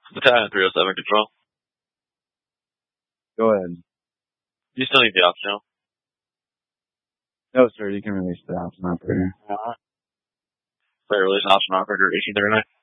Battalion 307 control. Go ahead. You still need the optional. No, sir, you can release the option operator. Player release option operator 1839.